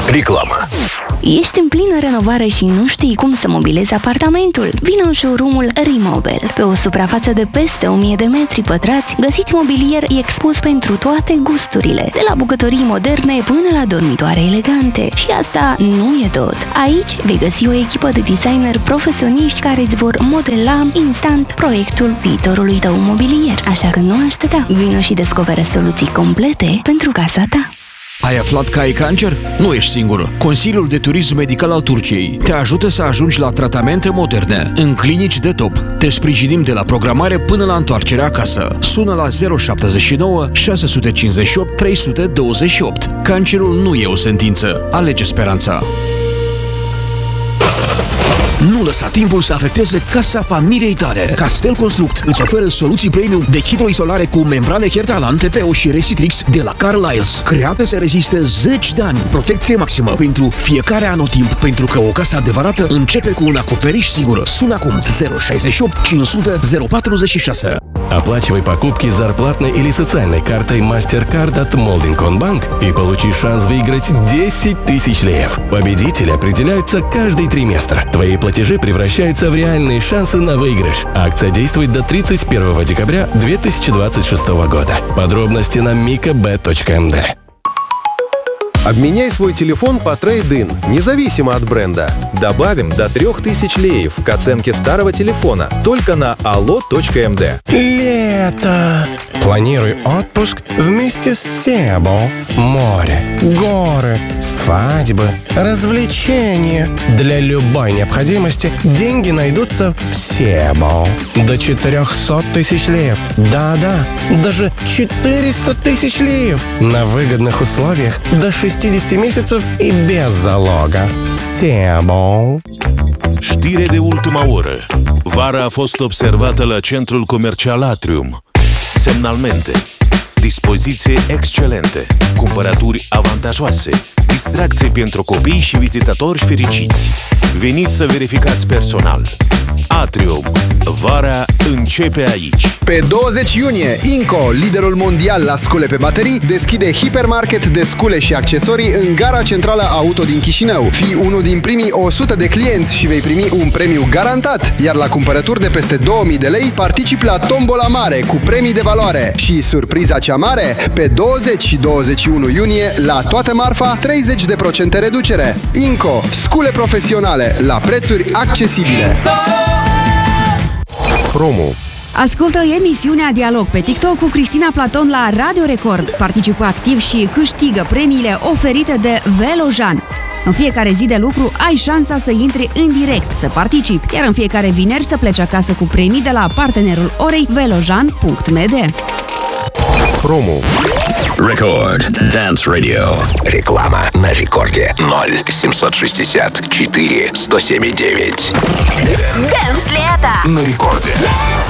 Reclamă. Ești în plină renovare și nu știi cum să mobilezi apartamentul? Vino în showroom-ul Remobel. Pe o suprafață de peste 1000 de metri pătrați, găsiți mobilier expus pentru toate gusturile, de la bucătării moderne până la dormitoare elegante. Și asta nu e tot. Aici vei găsi o echipă de designer profesioniști care îți vor modela instant proiectul viitorului tău mobilier. Așa că nu aștepta. Vino și descoperă soluții complete pentru casa ta. Ai aflat că ai cancer? Nu ești singură. Consiliul de Turism Medical al Turciei te ajută să ajungi la tratamente moderne, în clinici de top. Te sprijinim de la programare până la întoarcerea acasă. Sună la 079 658 328. Cancerul nu e o sentință. Alege speranța. Nu lăsa timpul să afecteze casa familiei tale. Castel Construct îți oferă soluții premium de hidroizolare cu membrane Hertalan, TPO și Resitrix de la Carlisle, create să reziste 10 de ani. Protecție maximă pentru fiecare anotimp, pentru că o casă adevărată începe cu un acoperiș sigur. Sună acum 068 500 046. Оплачивай покупки зарплатной или социальной картой MasterCard от Молдинкомбанк и получи шанс выиграть 10 тысяч леев. Победители определяются каждый триместр. Твои платежи превращаются в реальные шансы на выигрыш. Акция действует до 31 декабря 2026 года. Подробности на micab.md. Обменяй свой телефон по трейд-ин, независимо от бренда. Добавим до 3000 леев к оценке старого телефона только на allo.md. Лето! Планируй отпуск вместе с Себо. Море, горы, свадьбы, развлечения. Для любой необходимости деньги найдутся в Себо. До 400 тысяч леев. Да-да, даже 400 тысяч леев. На выгодных условиях до 60 месяцев и без залога. Себо. Știre de ultima oră. Vara a fost observată la centrul comercial Atrium. Semnalmente, dispoziție excelente, cumpărături avantajoase, distracție pentru copii și vizitatori fericiți. Veniți să verificați personal. Atrium. Vara începe aici. Pe 20 iunie, Inco, liderul mondial la scule pe baterii, deschide hipermarket de scule și accesorii în gara centrală auto din Chișinău. Fii unul din primii 100 de clienți și vei primi un premiu garantat, iar la cumpărături de peste 2000 de lei participi la tombola mare cu premii de valoare. Și surpriza cea mare, pe 20 și 21 iunie, la toată marfa, 30% reducere. Inco, scule profesionale la prețuri accesibile. Promo. Ascultă emisiunea Dialog pe TikTok cu Cristina Platon la Radio Record. Participă activ și câștigă premiile oferite de Velojan. În fiecare zi de lucru ai șansa să intri în direct, să participi, iar în fiecare vineri să pleci acasă cu premii de la partenerul orei velojan.md. Promo. Record Dance Radio. Реклама на рекорде 0764 107,9. Dance лето! На рекорде.